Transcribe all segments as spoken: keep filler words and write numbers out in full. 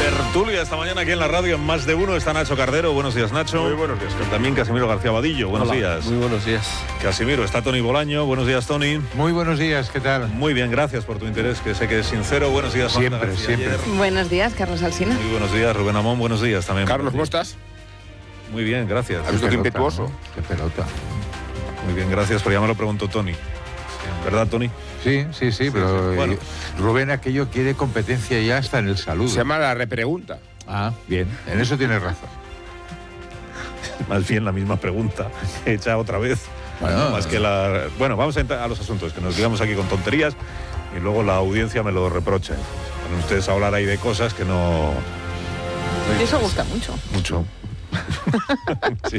Tertulia esta mañana aquí en la radio en Más de Uno. Está Nacho Cardero. Buenos días, Nacho. Muy buenos días. También Casimiro García Vadillo. Buenos Hola, días. Muy buenos días. Casimiro, está Tony Bolaño. Buenos días, Tony. Muy buenos días, ¿qué tal? Muy bien, gracias por tu interés, que sé que es sincero. Buenos días, Siempre, Marta García siempre. Ayer. Buenos días, Carlos Alsina. Muy buenos días, Rubén Amón. Buenos días también. Carlos, ¿cómo estás? Muy bien, gracias. ¿Has visto qué Pelota, impetuoso? ¿no? Qué pelota. Muy bien, gracias, pero ya me lo preguntó Tony. ¿Verdad, Tony? Sí, sí, sí, pero sí. Bueno. eh, Rubén aquello quiere competencia ya hasta en el saludo. Se llama la repregunta. Ah, bien, en eso tienes razón. Más bien la misma pregunta, hecha otra vez. Bueno, No, más que la... Bueno, vamos a entrar a los asuntos, que nos digamos aquí con tonterías y luego la audiencia me lo reprocha. Van ustedes a hablar ahí de cosas que no... Y eso gusta mucho. Mucho. Sí.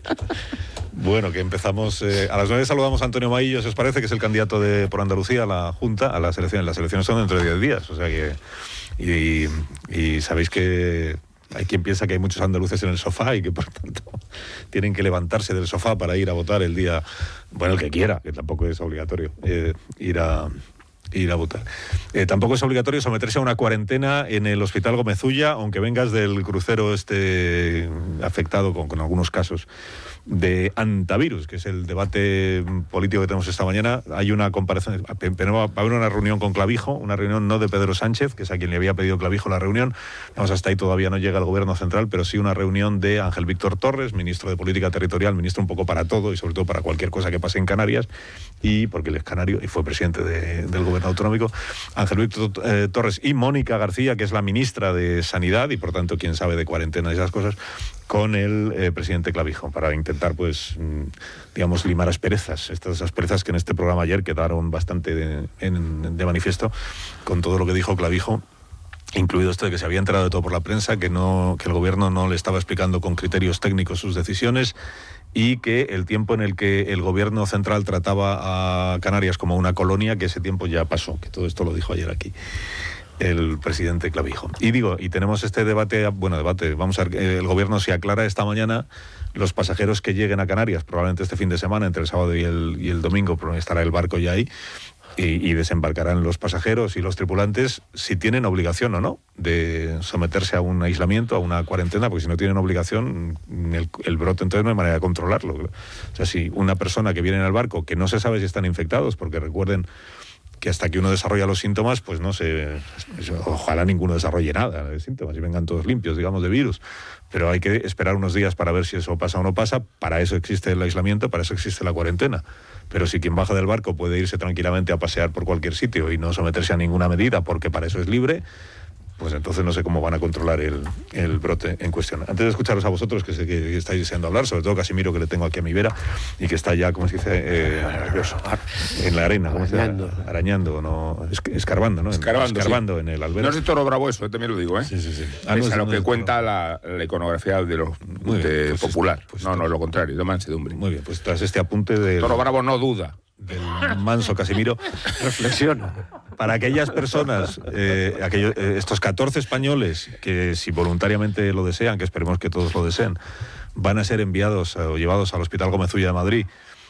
Bueno, que empezamos... Eh, a las nueve saludamos a Antonio Maillo, si os parece, que es el candidato de por Andalucía a la Junta, a las elecciones. Las elecciones son dentro de diez días, o sea que... Y, y sabéis que hay quien piensa que hay muchos andaluces en el sofá y que por tanto tienen que levantarse del sofá para ir a votar el día, bueno, el que quiera, que tampoco es obligatorio eh, ir a ir a votar. Eh, tampoco es obligatorio someterse a una cuarentena en el Hospital Gómez Ulla, aunque vengas del crucero este afectado con, con algunos casos de antivirus, que es el debate político que tenemos esta mañana. Hay una comparecencia, pero va a haber una reunión con Clavijo, una reunión no de Pedro Sánchez, que es a quien le había pedido Clavijo la reunión. Vamos, hasta ahí todavía no llega el gobierno central, pero sí una reunión de Ángel Víctor Torres, ministro de Política Territorial, ministro un poco para todo y sobre todo para cualquier cosa que pase en Canarias, y porque él es canario y fue presidente de, del gobierno autonómico. Ángel Víctor eh, Torres y Mónica García, que es la ministra de Sanidad y por tanto quien sabe de cuarentena y esas cosas, con el eh, presidente Clavijo, para intentar, pues, mmm, digamos, limar asperezas. Estas asperezas que en este programa ayer quedaron bastante de, en, de manifiesto con todo lo que dijo Clavijo, incluido esto de que se había enterado de todo por la prensa, que, no, que el gobierno no le estaba explicando con criterios técnicos sus decisiones y que el tiempo en el que el gobierno central trataba a Canarias como una colonia, que ese tiempo ya pasó, que todo esto lo dijo ayer aquí el presidente Clavijo. Y digo, y tenemos este debate, bueno, debate, vamos a ver, el gobierno se aclara esta mañana los pasajeros que lleguen a Canarias, probablemente este fin de semana, entre el sábado y el, y el domingo, pero estará el barco ya ahí, y, y desembarcarán los pasajeros y los tripulantes, si tienen obligación o no de someterse a un aislamiento, a una cuarentena, porque si no tienen obligación, el, el brote entonces no hay manera de controlarlo. O sea, si una persona que viene en el barco, que no se sabe si están infectados, porque recuerden que hasta que uno desarrolla los síntomas, pues no sé, ojalá ninguno desarrolle nada de síntomas y vengan todos limpios, digamos, de virus. Pero hay que esperar unos días para ver si eso pasa o no pasa. Para eso existe el aislamiento, para eso existe la cuarentena. Pero si quien baja del barco puede irse tranquilamente a pasear por cualquier sitio y no someterse a ninguna medida porque para eso es libre, pues entonces no sé cómo van a controlar el, el brote en cuestión. Antes de escucharos a vosotros, que sé que estáis deseando hablar, sobre todo Casimiro, que le tengo aquí a mi vera, y que está ya, ¿cómo se dice? Eh, en la arena, ¿cómo se dice? Arañando, no, escarbando, ¿no? Escarbando, escarbando sí. en el albero. No es de Toro Bravo eso, también lo digo, ¿eh? Sí, sí, sí. Ah, no, es a lo no que es cuenta la, la iconografía de los Muy bien, de pues popular. esto, pues no, esto. no, es lo contrario, de mansedumbre. Muy bien, pues tras este apunte del, Toro Bravo no duda. del manso Casimiro, Reflexiona. para aquellas personas, eh, aquellos, eh, estos catorce españoles que si voluntariamente lo desean, que esperemos que todos lo deseen, van a ser enviados o llevados al Hospital Gómez Ulla de Madrid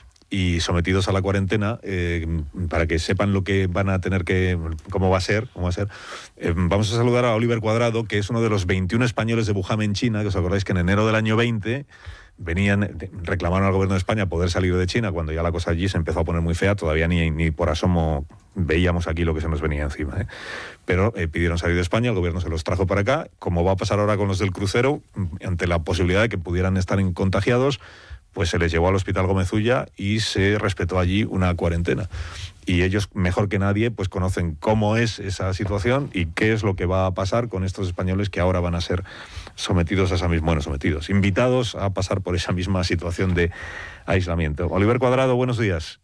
y sometidos a la cuarentena, eh, para que sepan lo que van a tener que, cómo va a ser, cómo va a ser. Eh, vamos a saludar a Oliver Cuadrado, que es uno de los veintiún españoles de Wuhan en China, que os acordáis que en enero del año veinte venían, reclamaron al gobierno de España poder salir de China cuando ya la cosa allí se empezó a poner muy fea, todavía ni, ni por asomo veíamos aquí lo que se nos venía encima, ¿eh? Pero eh, pidieron salir de España, el gobierno se los trajo para acá, como va a pasar ahora con los del crucero, ante la posibilidad de que pudieran estar contagiados, pues se les llevó al Hospital Gómez Ulla y se respetó allí una cuarentena. Y ellos, mejor que nadie, pues conocen cómo es esa situación y qué es lo que va a pasar con estos españoles que ahora van a ser sometidos a esa misma, bueno, sometidos, invitados a pasar por esa misma situación de aislamiento. Oliver Cuadrado, buenos días.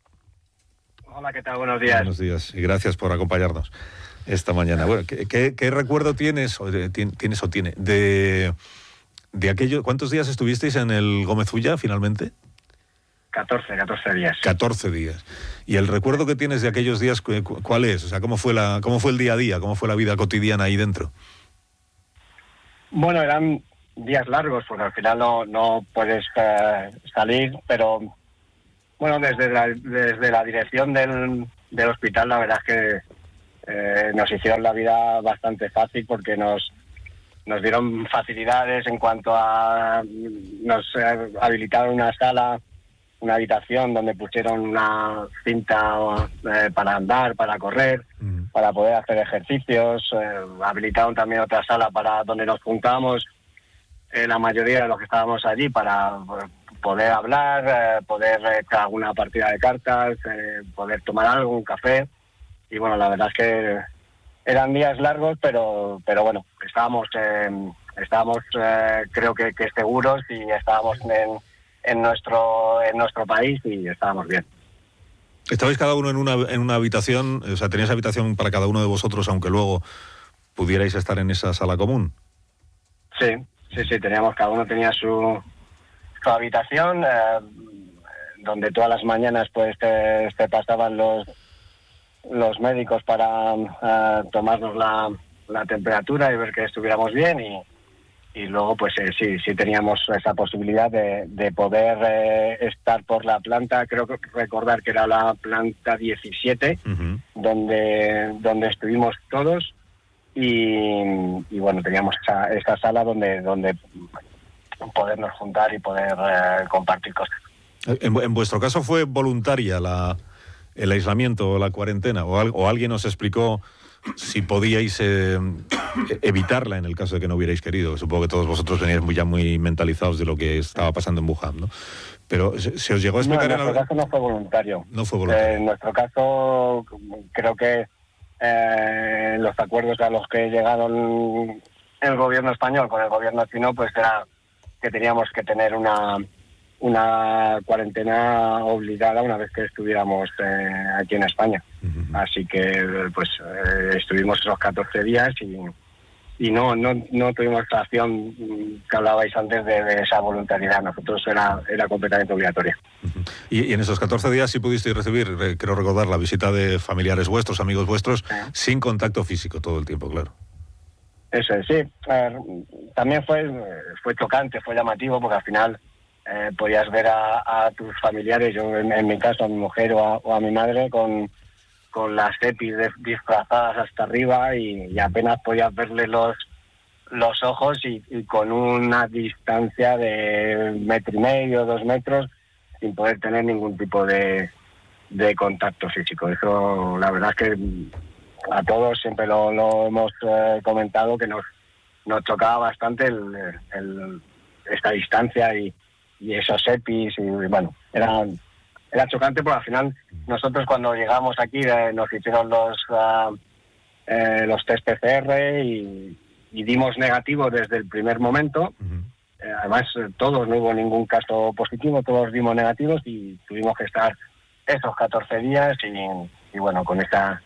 Hola, ¿qué tal? Buenos días. Buenos días y gracias por acompañarnos esta mañana. Bueno, ¿qué, qué, qué recuerdo tienes o, de, tienes o tiene de, de aquello? ¿Cuántos días estuvisteis en el Gómez Ulla finalmente? catorce, catorce días. catorce días. ¿Y el recuerdo que tienes de aquellos días, cuál es? O sea, ¿cómo fue la, cómo fue el día a día? ¿Cómo fue la vida cotidiana ahí dentro? Bueno, eran días largos, porque al final no, no puedes eh, salir, pero bueno, desde la, desde la dirección del, del hospital, la verdad es que eh, nos hicieron la vida bastante fácil, porque nos nos dieron facilidades en cuanto a... Nos eh, habilitaron una sala, una habitación donde pusieron una cinta eh, para andar, para correr, mm. para poder hacer ejercicios. Eh, habilitaron también otra sala para donde nos juntamos, eh, la mayoría de los que estábamos allí, para eh, poder hablar, eh, poder echar alguna partida de cartas, eh, poder tomar algo, un café. Y bueno, la verdad es que eran días largos, pero pero bueno, estábamos eh, estábamos eh, creo que, que seguros y estábamos en, en nuestro en nuestro país y estábamos bien. ¿Estabais cada uno en una en una habitación? O sea, ¿teníais habitación para cada uno de vosotros, aunque luego pudierais estar en esa sala común? Sí, sí, sí, teníamos, cada uno tenía su, su habitación, eh, donde todas las mañanas pues te, te pasaban los los médicos para uh, tomarnos la, la temperatura y ver que estuviéramos bien y, y luego pues eh, sí sí teníamos esa posibilidad de, de poder eh, estar por la planta, creo que recordar que era la planta diecisiete, uh-huh. donde donde estuvimos todos y, y bueno, teníamos esa, esa sala donde donde podernos juntar y poder eh, compartir cosas. En, en vuestro caso fue voluntaria la el aislamiento o la cuarentena, o, al, o alguien os explicó si podíais eh, evitarla en el caso de que no hubierais querido. Supongo que todos vosotros veníais muy, ya muy mentalizados de lo que estaba pasando en Wuhan, ¿no? Pero ¿se, se os llegó a explicar? No, en nuestro caso no fue voluntario. No fue voluntario. Eh, en nuestro caso creo que eh, los acuerdos a los que llegaron el gobierno español con el gobierno chino, pues era que teníamos que tener una una cuarentena obligada una vez que estuviéramos eh, aquí en España. Uh-huh. Así que pues eh, estuvimos esos catorce días y, y no, no no tuvimos la acción que hablabais antes de, de esa voluntariedad. Nosotros era era completamente obligatoria. Uh-huh. y, y en esos catorce días sí pudisteis recibir, eh, creo recordar, la visita de familiares vuestros, amigos vuestros, uh-huh. sin contacto físico todo el tiempo, claro. Eso es, sí. Eh, también fue, fue chocante, fue llamativo, porque al final Eh, podías ver a, a tus familiares, yo en, en mi caso a mi mujer o a, o a mi madre con, con las EPIs de, disfrazadas hasta arriba y, y apenas podías verle los los ojos y, y con una distancia de metro y medio, dos metros, sin poder tener ningún tipo de, de contacto físico. Eso la verdad es que a todos siempre lo, lo hemos eh, comentado, que nos, nos chocaba bastante el, el, esta distancia y y esos EPIs, y bueno, era, era chocante porque al final nosotros cuando llegamos aquí eh, nos hicieron los uh, eh, los test P C R y, y dimos negativo desde el primer momento. Uh-huh. Eh, además, todos, no hubo ningún caso positivo, todos dimos negativos y tuvimos que estar esos catorce días y, y bueno, con esa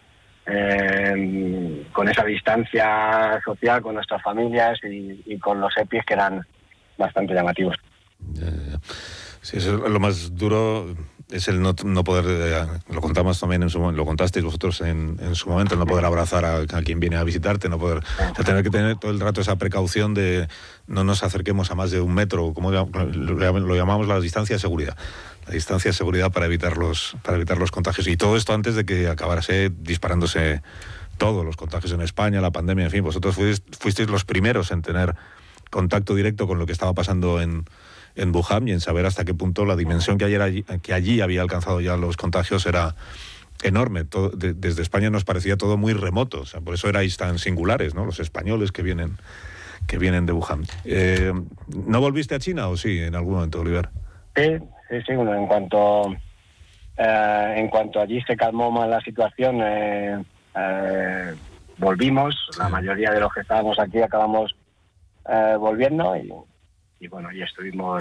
eh, con esa distancia social con nuestras familias y, y con los EPIs que eran bastante llamativos. Sí, eso es lo más duro, es el no, no poder, eh, lo contamos también en su momento, lo contasteis vosotros en, en su momento, el no poder abrazar a, a quien viene a visitarte, no poder, o sea, tener que tener todo el rato esa precaución de no nos acerquemos a más de un metro, como lo, lo llamamos la distancia de seguridad, la distancia de seguridad para evitar los, para evitar los contagios, y todo esto antes de que acabase disparándose todos los contagios en España, la pandemia, en fin, vosotros fuisteis, fuisteis los primeros en tener contacto directo con lo que estaba pasando en en Wuhan y en saber hasta qué punto la dimensión que ayer allí, que allí había alcanzado ya los contagios era enorme. Todo, de, desde España nos parecía todo muy remoto, o sea, por eso erais tan singulares, ¿no? Los españoles que vienen que vienen de Wuhan. Eh, ¿No volviste a China o sí en algún momento, Oliver? Sí, sí, sí. Bueno, en cuanto eh, en cuanto allí se calmó más la situación, eh, eh, volvimos. Sí. La mayoría de los que estábamos aquí acabamos eh, volviendo y y bueno, y estuvimos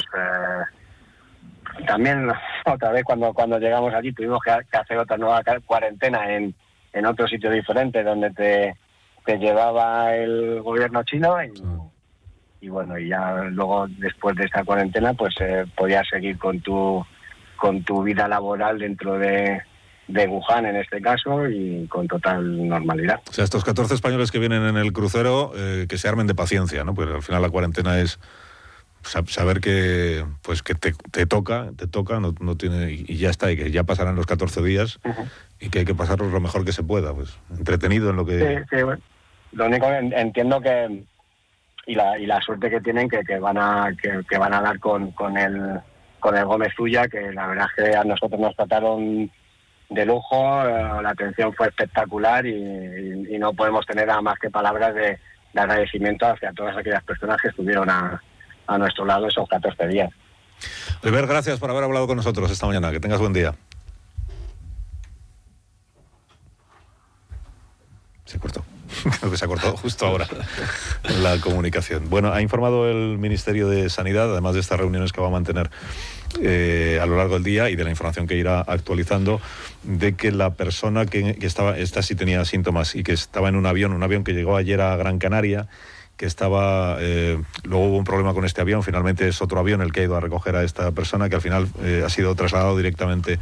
eh, también otra vez cuando cuando llegamos allí tuvimos que, que hacer otra nueva cuarentena en, en otro sitio diferente donde te, te llevaba el gobierno chino y, y bueno, y ya luego después de esa cuarentena pues eh, podías seguir con tu con tu vida laboral dentro de, de Wuhan en este caso y con total normalidad. O sea, estos catorce españoles que vienen en el crucero eh, que se armen de paciencia, ¿no? Porque al final la cuarentena es saber que pues que te, te toca, te toca, no, no tiene y ya está, y que ya pasarán los catorce días uh-huh. y que hay que pasarlos lo mejor que se pueda, pues entretenido en lo que... Sí, sí, bueno. Lo único que entiendo que y la y la suerte que tienen que, que van a que, que van a dar con, con el con el Gómez Ulla, que la verdad es que a nosotros nos trataron de lujo, eh, la atención fue espectacular y, y, y no podemos tener nada más que palabras de, de agradecimiento hacia todas aquellas personas que estuvieron a, a nuestro lado esos catorce días. Albert, gracias por haber hablado con nosotros esta mañana. Que tengas buen día. Se cortó. Creo que se ha cortado justo ahora la comunicación. Bueno, ha informado el Ministerio de Sanidad, además de estas reuniones que va a mantener eh, a lo largo del día y de la información que irá actualizando, de que la persona que, que estaba, esta sí tenía síntomas y que estaba en un avión, un avión que llegó ayer a Gran Canaria, que estaba, eh, luego hubo un problema con este avión, finalmente es otro avión el que ha ido a recoger a esta persona, que al final eh, ha sido trasladado directamente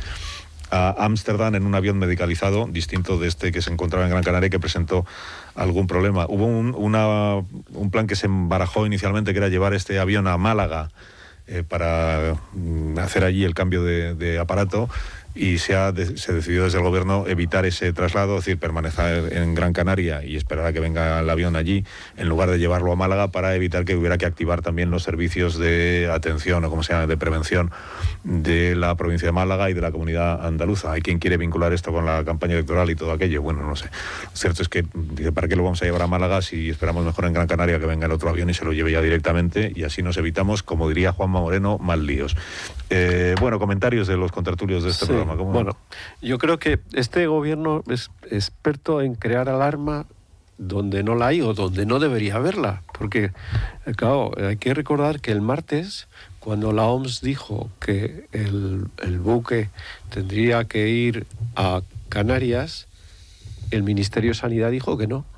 a Ámsterdam en un avión medicalizado, distinto de este que se encontraba en Gran Canaria y que presentó algún problema. Hubo un, una, un plan que se barajó inicialmente, que era llevar este avión a Málaga eh, para mm, hacer allí el cambio de, de aparato, y se, ha de, se decidió desde el gobierno evitar ese traslado, es decir, permanecer en Gran Canaria y esperar a que venga el avión allí, en lugar de llevarlo a Málaga, para evitar que hubiera que activar también los servicios de atención, o como se llama, de prevención de la provincia de Málaga y de la comunidad andaluza. Hay quien quiere vincular esto con la campaña electoral y todo aquello. Bueno, no sé. Lo cierto es que, ¿para qué lo vamos a llevar a Málaga si esperamos mejor en Gran Canaria que venga el otro avión y se lo lleve ya directamente? Y así nos evitamos, como diría Juanma Moreno, más líos. Eh, bueno, comentarios de los contertulios de este sí, programa. ¿Cómo? Bueno, yo creo que este gobierno es experto en crear alarma donde no la hay o donde no debería haberla. Porque, claro, hay que recordar que el martes, cuando la O M S dijo que el, el buque tendría que ir a Canarias, el Ministerio de Sanidad dijo que no.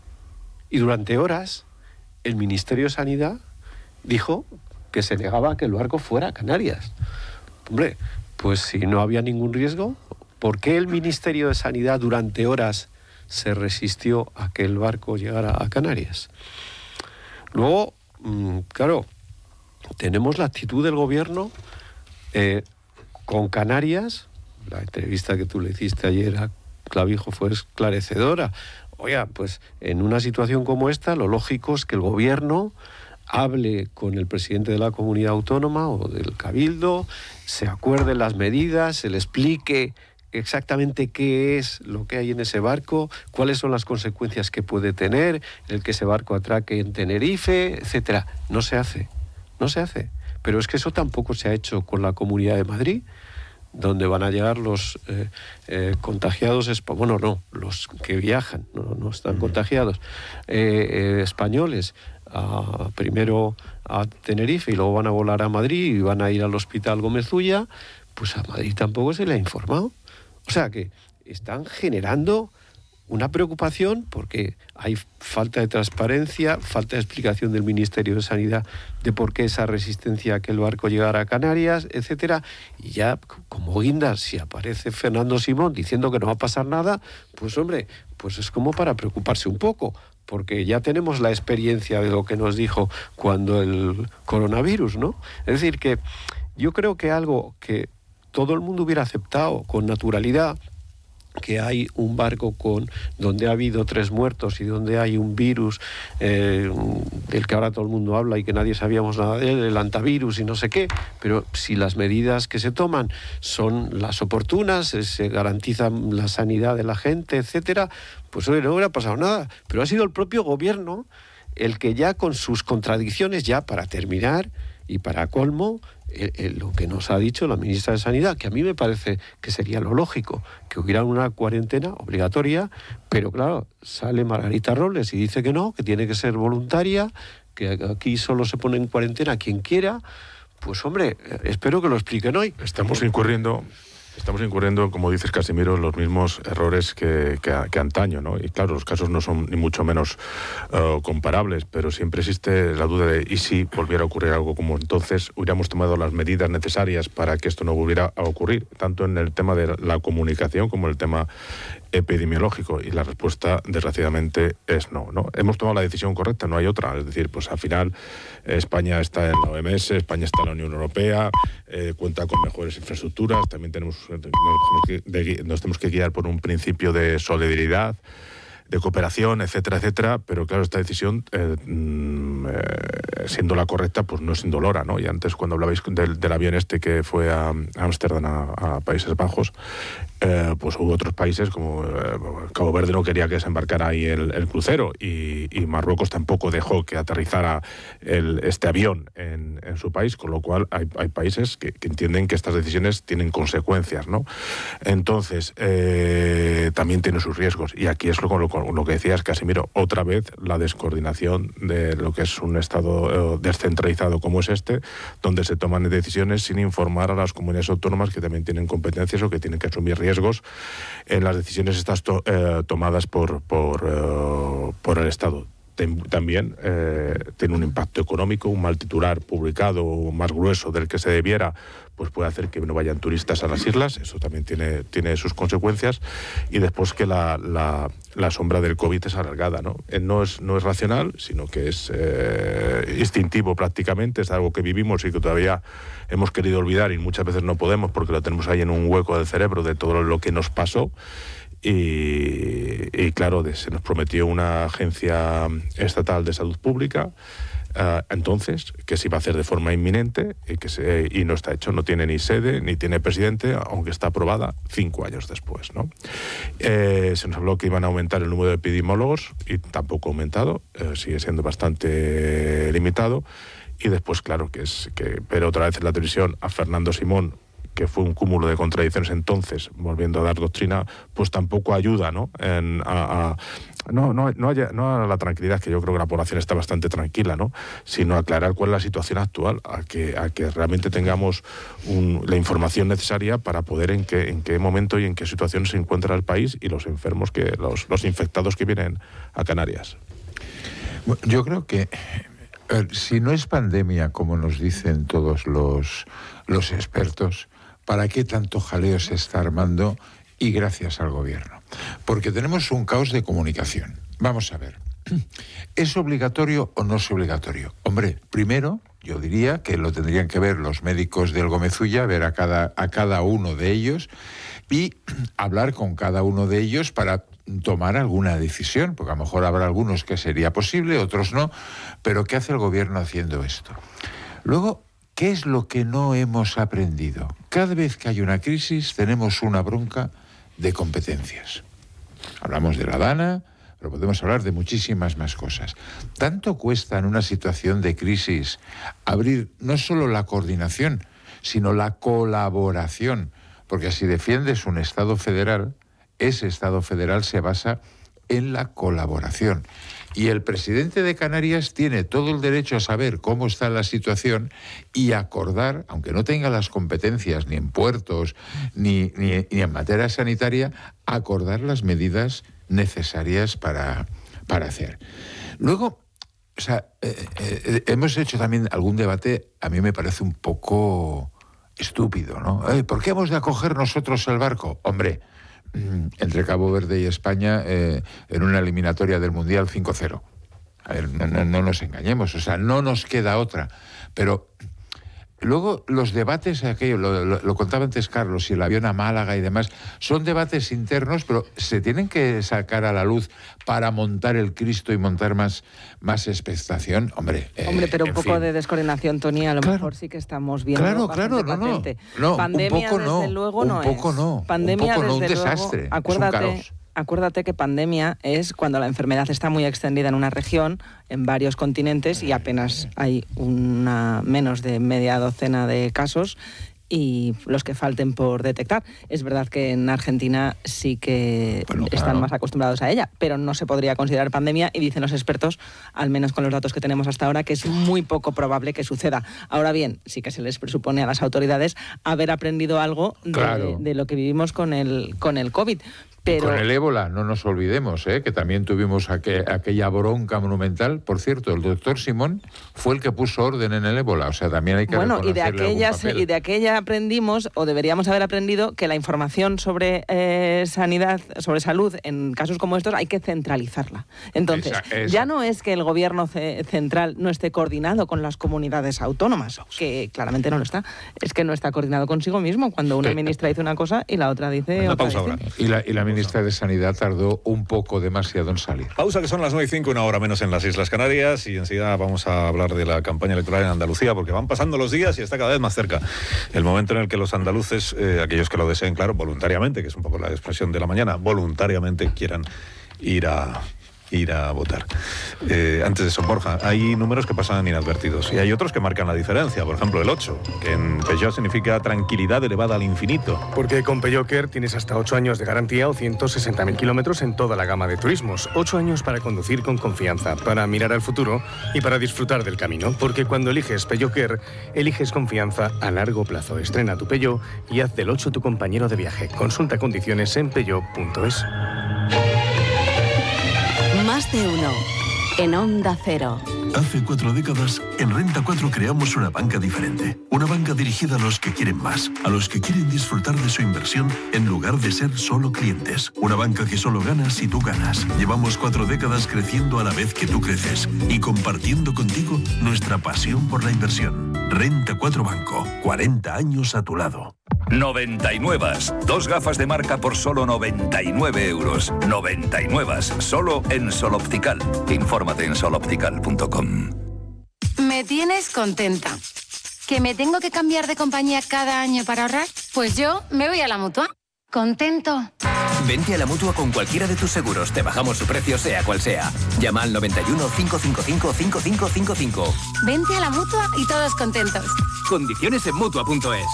Y durante horas, el Ministerio de Sanidad dijo que se negaba a que el barco fuera a Canarias. Hombre, pues si no había ningún riesgo, ¿por qué el Ministerio de Sanidad durante horas se resistió a que el barco llegara a Canarias? Luego, claro, tenemos la actitud del gobierno eh, con Canarias. La entrevista que tú le hiciste ayer a Clavijo fue esclarecedora. Oiga, pues en una situación como esta, lo lógico es que el gobierno hable con el presidente de la comunidad autónoma o del cabildo, se acuerden las medidas, se le explique exactamente qué es lo que hay en ese barco, cuáles son las consecuencias que puede tener el que ese barco atraque en Tenerife, etcétera. No se hace, no se hace. Pero es que eso tampoco se ha hecho con la Comunidad de Madrid, donde van a llegar los eh, eh, contagiados, bueno, no, los que viajan, no, no están contagiados, eh, eh, españoles, a, primero a Tenerife y luego van a volar a Madrid y van a ir al Hospital Gómez Ulla. Pues a Madrid tampoco se le ha informado. O sea que están generando una preocupación porque hay falta de transparencia, falta de explicación del Ministerio de Sanidad de por qué esa resistencia a que el barco llegara a Canarias, etcétera. Y ya, como guindas, si aparece Fernando Simón diciendo que no va a pasar nada, pues hombre, pues es como para preocuparse un poco, porque ya tenemos la experiencia de lo que nos dijo cuando el coronavirus, ¿no? Es decir, que yo creo que algo que todo el mundo hubiera aceptado con naturalidad, que hay un barco con donde ha habido tres muertos y donde hay un virus eh, del que ahora todo el mundo habla y que nadie sabíamos nada de él, el antivirus y no sé qué, pero si las medidas que se toman son las oportunas, se garantiza la sanidad de la gente, etcétera, pues hoy no hubiera pasado nada. Pero ha sido el propio gobierno el que ya con sus contradicciones, ya para terminar y para colmo, Eh, eh, lo que nos ha dicho la ministra de Sanidad, que a mí me parece que sería lo lógico, que hubiera una cuarentena obligatoria, pero claro, sale Margarita Robles y dice que no, que tiene que ser voluntaria, que aquí solo se pone en cuarentena quien quiera. Pues hombre, eh, espero que lo expliquen hoy. Estamos incurriendo... Estamos incurriendo, como dices, Casimiro, en los mismos errores que, que, que antaño, ¿no? Y claro, los casos no son ni mucho menos uh, comparables, pero siempre existe la duda de, ¿y si volviera a ocurrir algo como entonces? ¿Hubiéramos tomado las medidas necesarias para que esto no volviera a ocurrir? Tanto en el tema de la comunicación como en el tema epidemiológico. Y la respuesta, desgraciadamente, es no, ¿no? Hemos tomado la decisión correcta, no hay otra. Es decir, pues al final España está en la O M S, España está en la Unión Europea, eh, cuenta con mejores infraestructuras, también tenemos, nos tenemos, que, de, nos tenemos que guiar por un principio de solidaridad. de cooperación, etcétera, etcétera, pero claro, esta decisión, eh, eh, siendo la correcta, pues no es indolora, ¿no? Y antes, cuando hablabais del, del avión este que fue a Ámsterdam, a, a Países Bajos, eh, pues hubo otros países, como eh, Cabo Verde no quería que desembarcara ahí el, el crucero, y, y Marruecos tampoco dejó que aterrizara el, este avión en, en su país, con lo cual hay, hay países que, que entienden que estas decisiones tienen consecuencias, ¿no? Entonces, eh, también tiene sus riesgos, y aquí es lo, lo, lo que decías, Casimiro, otra vez la descoordinación de lo que es un Estado eh, descentralizado como es este, donde se toman decisiones sin informar a las comunidades autónomas que también tienen competencias o que tienen que asumir riesgos en las decisiones estas to, eh, tomadas por, por, eh, por el Estado. También eh, tiene un impacto económico, un mal titular publicado más grueso del que se debiera, pues puede hacer que no vayan turistas a las islas, eso también tiene, tiene sus consecuencias, y después que la, la, la sombra del COVID es alargada, ¿no? Eh, no, es, no es racional, sino que es eh, instintivo prácticamente, es algo que vivimos y que todavía hemos querido olvidar y muchas veces no podemos porque lo tenemos ahí en un hueco del cerebro de todo lo que nos pasó. Y, y claro, de, se nos prometió una agencia estatal de salud pública, uh, entonces, que se iba a hacer de forma inminente y, que se, y no está hecho, no tiene ni sede, ni tiene presidente, aunque está aprobada cinco años después, ¿no? Eh, se nos habló que iban a aumentar el número de epidemiólogos y tampoco ha aumentado, eh, sigue siendo bastante limitado. Y después, claro, que es que pero otra vez en la televisión a Fernando Simón, que fue un cúmulo de contradicciones entonces, volviendo a dar doctrina, pues tampoco ayuda, ¿no? En, a, a, no, no, no, haya, no a la tranquilidad, que yo creo que la población está bastante tranquila, ¿no? Sino a aclarar cuál es la situación actual, a que, a que realmente tengamos un, la información necesaria para poder en qué, en qué momento y en qué situación se encuentra el país y los enfermos, que los, los infectados que vienen a Canarias. Bueno, yo creo que eh, si no es pandemia, como nos dicen todos los, los expertos, ¿para qué tanto jaleo se está armando? Y gracias al gobierno. Porque tenemos un caos de comunicación. Vamos a ver. ¿Es obligatorio o no es obligatorio? Hombre, primero, yo diría que lo tendrían que ver los médicos del Gómez-Ulla, ver a cada, a cada uno de ellos y hablar con cada uno de ellos para tomar alguna decisión, porque a lo mejor habrá algunos que sería posible, otros no. Pero ¿qué hace el gobierno haciendo esto? Luego, ¿qué es lo que no hemos aprendido? Cada vez que hay una crisis tenemos una bronca de competencias. Hablamos de la Dana, pero podemos hablar de muchísimas más cosas. Tanto cuesta en una situación de crisis abrir no solo la coordinación, sino la colaboración, porque si defiendes un Estado federal, ese Estado federal se basa en la colaboración. Y el presidente de Canarias tiene todo el derecho a saber cómo está la situación y acordar, aunque no tenga las competencias ni en puertos ni, ni, ni en materia sanitaria, acordar las medidas necesarias para, para hacer. Luego, o sea, eh, eh, hemos hecho también algún debate, a mí me parece un poco estúpido, ¿no? Eh, ¿Por qué hemos de acoger nosotros el barco? Hombre, entre Cabo Verde y España eh, en una eliminatoria del Mundial cinco cero. A ver, no, no, no nos engañemos, o sea, no nos queda otra. Pero luego los debates, aquello, lo, lo, lo contaba antes Carlos, si el avión a Málaga y demás, son debates internos, pero se tienen que sacar a la luz para montar el Cristo y montar más, más expectación. Hombre, eh, Hombre, pero un poco fin. de descoordinación, Tony, a lo Claro. mejor sí que estamos viendo. Claro, bastante claro, no, no. patente. No, Pandemia, un poco desde no, luego, un no poco es. no, Pandemia, un poco no, un desde luego, desastre, es un acuérdate, caos. Acuérdate que pandemia es cuando la enfermedad está muy extendida en una región, en varios continentes, y apenas hay una menos de media docena de casos y los que falten por detectar. Es verdad que en Argentina sí que Bueno, están claro. más acostumbrados a ella, pero no se podría considerar pandemia y dicen los expertos, al menos con los datos que tenemos hasta ahora, que es muy poco probable que suceda. Ahora bien, sí que se les presupone a las autoridades haber aprendido algo de, Claro. de lo que vivimos con el, con el COVID. Pero... Con el ébola, no nos olvidemos, ¿eh? Que también tuvimos aqu aquella bronca monumental. Por cierto, el doctor Simón fue el que puso orden en el ébola, o sea, también hay que Bueno, y de, reconocerle algún aquella, papel. y de aquella aprendimos, o deberíamos haber aprendido, que la información sobre eh, sanidad, sobre salud, en casos como estos, hay que centralizarla. Entonces, Esa- esa. ya no es que el gobierno ce central no esté coordinado con las comunidades autónomas, que claramente no lo está, es que no está coordinado consigo mismo, cuando una Sí. ministra dice una cosa y la otra dice Una otra pausa ahora. distinta. Y la, y la ministra de Sanidad tardó un poco demasiado en salir. Pausa, que son las nueve y cinco, una hora menos en las Islas Canarias, y enseguida vamos a hablar de la campaña electoral en Andalucía, porque van pasando los días y está cada vez más cerca el momento en el que los andaluces, eh, aquellos que lo deseen, claro, voluntariamente, que es un poco la expresión de la mañana, voluntariamente quieran ir a... ir a votar. Eh, antes de eso, Borja, hay números que pasan inadvertidos y hay otros que marcan la diferencia. Por ejemplo, el ocho, que en Peugeot significa tranquilidad elevada al infinito. Porque con Peugeot Care tienes hasta ocho años de garantía o ciento sesenta mil kilómetros en toda la gama de turismos. ocho años para conducir con confianza, para mirar al futuro y para disfrutar del camino. Porque cuando eliges Peugeot Care, eliges confianza a largo plazo. Estrena tu Peugeot y haz del ocho tu compañero de viaje. Consulta condiciones en peugeot punto es. Más de uno, en Onda Cero. Hace cuatro décadas, en Renta cuatro creamos una banca diferente. Una banca dirigida a los que quieren más, a los que quieren disfrutar de su inversión en lugar de ser solo clientes. Una banca que solo gana si tú ganas. Llevamos cuatro décadas creciendo a la vez que tú creces y compartiendo contigo nuestra pasión por la inversión. Renta cuatro Banco, cuarenta años a tu lado. noventa y nueve. Dos gafas de marca por solo noventa y nueve euros. noventa y nueve. Solo en Sol Optical. Infórmate en sol optical punto com. Me tienes contenta. ¿Que me tengo que cambiar de compañía cada año para ahorrar? Pues yo me voy a la Mutua. Contento. Vente a la Mutua con cualquiera de tus seguros. Te bajamos su precio, sea cual sea. Llama al noventa y uno, cincuenta y cinco, cincuenta y cinco cincuenta y cinco. Vente a la Mutua y todos contentos. Condiciones en Mutua punto es.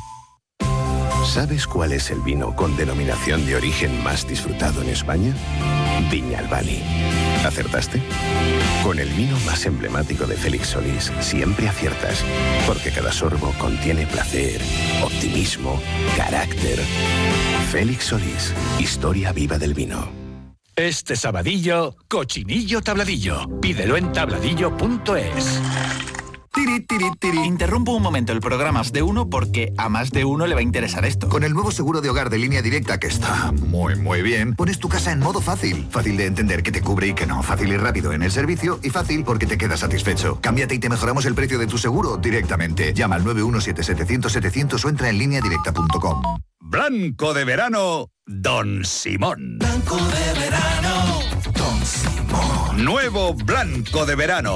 ¿Sabes cuál es el vino con denominación de origen más disfrutado en España? Viñalbali. ¿Acertaste? Con el vino más emblemático de Félix Solís siempre aciertas, porque cada sorbo contiene placer, optimismo, carácter. Félix Solís, historia viva del vino. Este sabadillo, cochinillo tabladillo. Pídelo en tabladillo punto es. Tiri, tiri, tiri. Interrumpo un momento el programa Más de Uno porque a más de uno le va a interesar esto. Con el nuevo seguro de hogar de Línea Directa, que está muy, muy bien, pones tu casa en modo fácil. Fácil de entender que te cubre y que no. Fácil y rápido en el servicio y fácil porque te quedas satisfecho. Cámbiate y te mejoramos el precio de tu seguro directamente. Llama al nueve uno siete setecientos setecientos o entra en línea directa punto com. Blanco de verano, Don Simón. Blanco de verano, Don Simón. Nuevo Blanco de verano,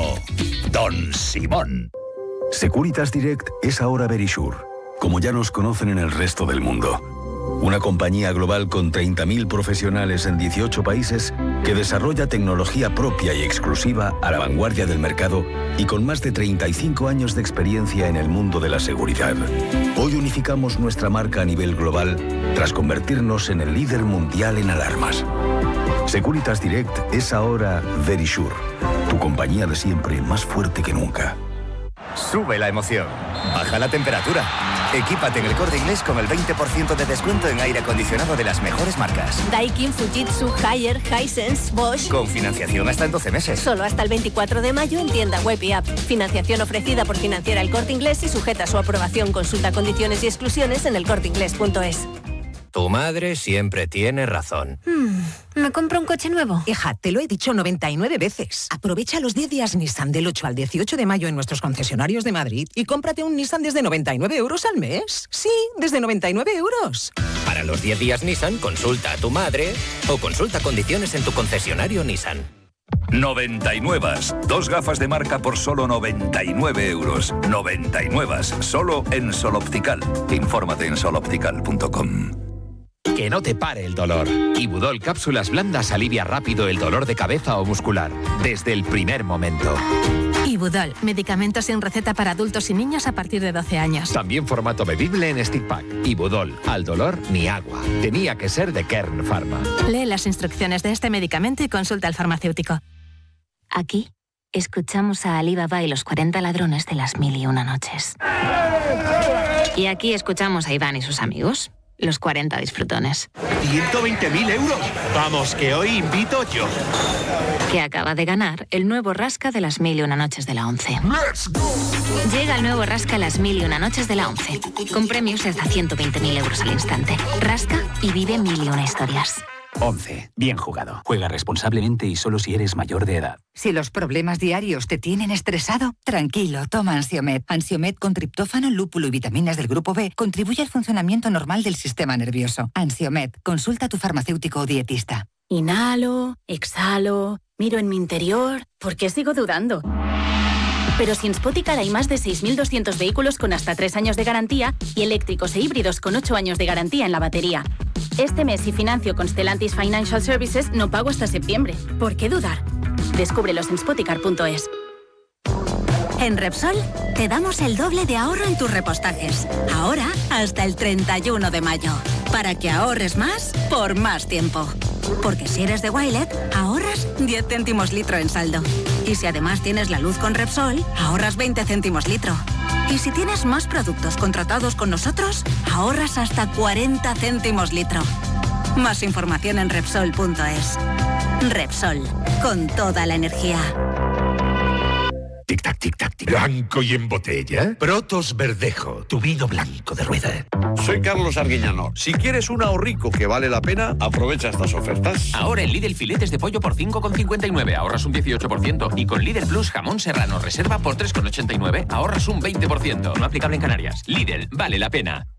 Don Simón. Securitas Direct es ahora Verisure, como ya nos conocen en el resto del mundo. Una compañía global con treinta mil profesionales en dieciocho países que desarrolla tecnología propia y exclusiva a la vanguardia del mercado y con más de treinta y cinco años de experiencia en el mundo de la seguridad. Hoy unificamos nuestra marca a nivel global tras convertirnos en el líder mundial en alarmas. Securitas Direct es ahora Verisure, tu compañía de siempre más fuerte que nunca. Sube la emoción, baja la temperatura. Equípate en el Corte Inglés con el veinte por ciento de descuento en aire acondicionado de las mejores marcas. Daikin, Fujitsu, Haier, Hisense, Bosch. Con financiación hasta en doce meses. Solo hasta el veinticuatro de mayo en tienda web y app. Financiación ofrecida por Financiera El Corte Inglés y sujeta a su aprobación. Consulta condiciones y exclusiones en el corte inglés punto es. Tu madre siempre tiene razón. Hmm, ¿me compro un coche nuevo? Hija, te lo he dicho noventa y nueve veces. Aprovecha los diez días Nissan del ocho al dieciocho de mayo en nuestros concesionarios de Madrid y cómprate un Nissan desde noventa y nueve euros al mes. Sí, desde noventa y nueve euros. Para los diez días Nissan, consulta a tu madre o consulta condiciones en tu concesionario Nissan. noventa y nueve. Dos gafas de marca por solo noventa y nueve euros. noventa y nueve. Solo en Sol Optical. Infórmate en sol optical punto com. Que no te pare el dolor. Ibudol Cápsulas Blandas alivia rápido el dolor de cabeza o muscular, desde el primer momento. Ibudol, medicamentos sin receta para adultos y niños a partir de doce años. También formato bebible en stick pack. Ibudol, al dolor ni agua. Tenía que ser de Kern Pharma. Lee las instrucciones de este medicamento y consulta al farmacéutico. Aquí escuchamos a Ali Baba y los cuarenta ladrones de las mil y una noches. Y aquí escuchamos a Iván y sus amigos. Los cuarenta disfrutones. ciento veinte mil euros. Vamos, que hoy invito yo. Que acaba de ganar el nuevo Rasca de las mil y una noches de la once. ¡Let's go! Llega el nuevo Rasca las mil y una noches de la once. Con premios de hasta ciento veinte mil euros al instante. Rasca y vive mil y una historias. once. Bien jugado. Juega responsablemente y solo si eres mayor de edad. Si los problemas diarios te tienen estresado, tranquilo, toma Ansiomed. Ansiomed con triptófano, lúpulo y vitaminas del grupo B contribuye al funcionamiento normal del sistema nervioso. Ansiomed, consulta a tu farmacéutico o dietista. Inhalo, exhalo, miro en mi interior. ¿Por qué sigo dudando? Pero si en Spoticar hay más de seis mil doscientos vehículos con hasta tres años de garantía y eléctricos e híbridos con ocho años de garantía en la batería. Este mes, si financio con Stellantis Financial Services, no pago hasta septiembre. ¿Por qué dudar? Descúbrelos en spoticar punto es. En Repsol te damos el doble de ahorro en tus repostajes. Ahora hasta el treinta y uno de mayo. Para que ahorres más por más tiempo. Porque si eres de Wilet, ahorras diez céntimos litro en saldo. Y si además tienes la luz con Repsol, ahorras veinte céntimos litro. Y si tienes más productos contratados con nosotros, ahorras hasta cuarenta céntimos litro. Más información en Repsol punto es. Repsol, con toda la energía. Tic-tac, tic-tac, tic. Blanco y en botella. Protos Verdejo, tu vino blanco de rueda. Soy Carlos Arguiñano. Si quieres un ahorrico que vale la pena, aprovecha estas ofertas. Ahora en Lidl filetes de pollo por cinco con cincuenta y nueve, ahorras un dieciocho por ciento. Y con Lidl Plus jamón serrano reserva por tres con ochenta y nueve, ahorras un veinte por ciento. No aplicable en Canarias. Lidl, vale la pena.